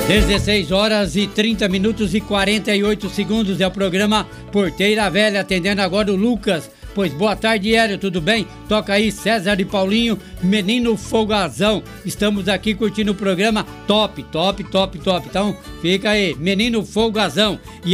16 horas e 30 minutos e 48 segundos é o programa Porteira Velha, atendendo agora o Lucas. Pois boa tarde, Hélio, tudo bem? Toca aí César e Paulinho, Menino Folgazão. Estamos aqui curtindo o programa top. Então fica aí, Menino Folgazão. E